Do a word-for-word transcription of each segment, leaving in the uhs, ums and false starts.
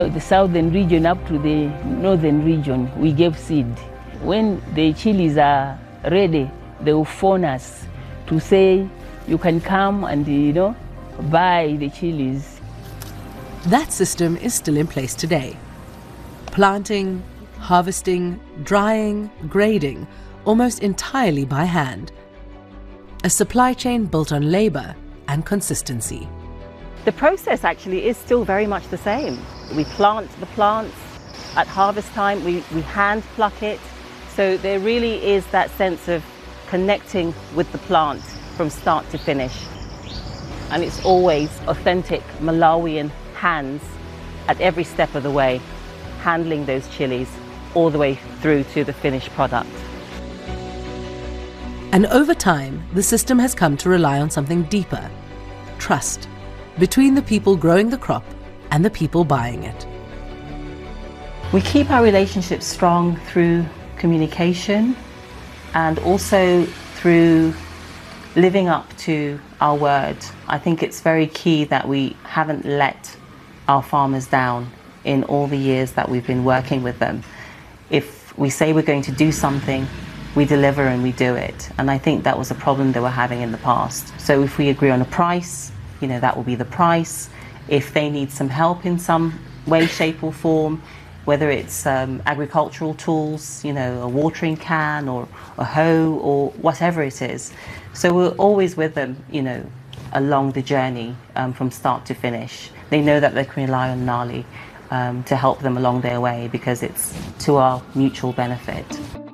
The southern region up to the northern region, we gave seed. When the chilies are ready, they will phone us to say, you can come and, you know, buy the chilies. That system is still in place today. Planting, harvesting, drying, grading, almost entirely by hand. A supply chain built on labor and consistency. The process actually is still very much the same. We plant the plants. At harvest time, we, we hand pluck it. So there really is that sense of connecting with the plant from start to finish. And it's always authentic Malawian hands at every step of the way, handling those chilies all the way through to the finished product. And over time, the system has come to rely on something deeper: trust between the people growing the crop and the people buying it. We keep our relationships strong through communication and also through living up to our word. I think it's very key that we haven't let our farmers down in all the years that we've been working with them. If we say we're going to do something, we deliver and we do it. And I think that was a problem they were having in the past. So if we agree on a price, you know, that will be the price. If they need some help in some way, shape or form, whether it's um, agricultural tools, you know, a watering can or a hoe or whatever it is. So we're always with them, you know, along the journey um, from start to finish. They know that they can rely on Nali um, to help them along their way because it's to our mutual benefit.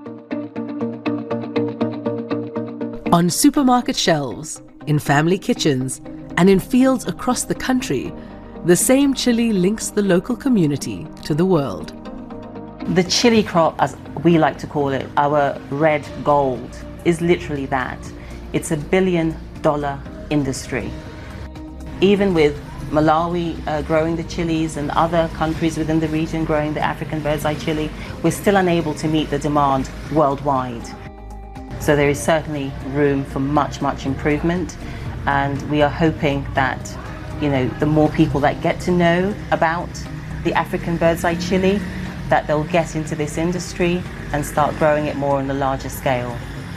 On supermarket shelves, in family kitchens, and in fields across the country, the same chili links the local community to the world. The chili crop, as we like to call it, our red gold, is literally that. It's a billion dollar industry. Even with Malawi uh, growing the chilies and other countries within the region growing the African bird's eye chili, we're still unable to meet the demand worldwide. So there is certainly room for much, much improvement, and we are hoping that, you know, the more people that get to know about the African bird's eye chili, that they'll get into this industry and start growing it more on a larger scale.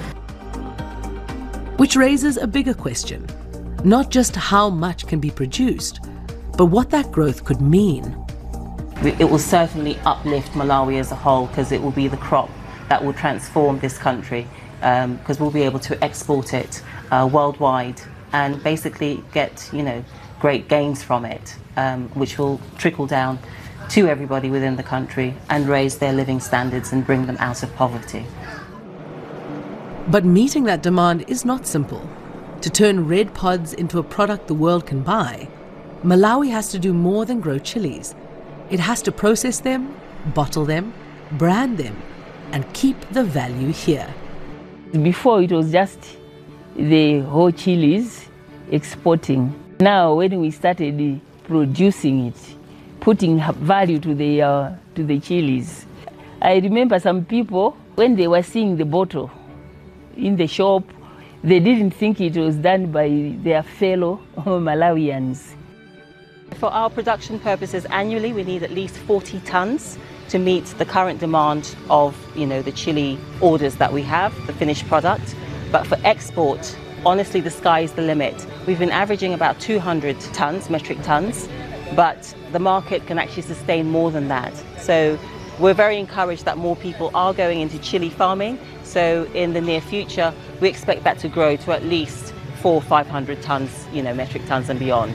Which raises a bigger question, not just how much can be produced, but what that growth could mean. It will certainly uplift Malawi as a whole because it will be the crop that will transform this country, because um, we'll be able to export it uh, worldwide and basically get, you know, great gains from it, um, which will trickle down to everybody within the country and raise their living standards and bring them out of poverty. But meeting that demand is not simple. To turn red pods into a product the world can buy, Malawi has to do more than grow chilies. It has to process them, bottle them, brand them, and keep the value here. Before it was just the whole chilies exporting. Now when we started producing it, putting value to the, uh, to the chilies, I remember some people, when they were seeing the bottle in the shop, they didn't think it was done by their fellow Malawians. For our production purposes annually, we need at least forty tons to meet the current demand of, you know, the chili orders that we have, the finished product. But for export, honestly, the sky is the limit. We've been averaging about two hundred tons, metric tons, but the market can actually sustain more than that. So we're very encouraged that more people are going into chili farming. So in the near future, we expect that to grow to at least four or five hundred tons, you know, metric tons and beyond.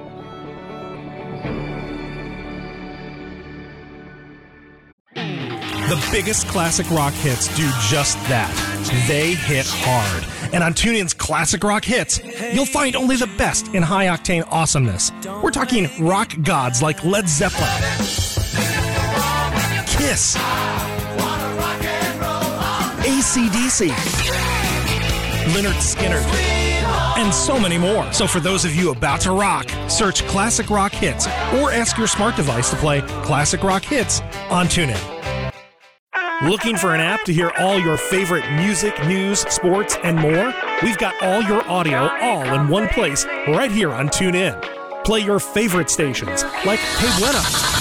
The biggest classic rock hits do just that. They hit hard. And on TuneIn's Classic Rock Hits, you'll find only the best in high-octane awesomeness. We're talking rock gods like Led Zeppelin, Kiss, A C D C, Lynyrd Skynyrd, and so many more. So for those of you about to rock, search Classic Rock Hits or ask your smart device to play Classic Rock Hits on TuneIn. Looking for an app to hear all your favorite music, news, sports, and more? We've got all your audio all in one place right here on TuneIn. Play your favorite stations like Hey Buena,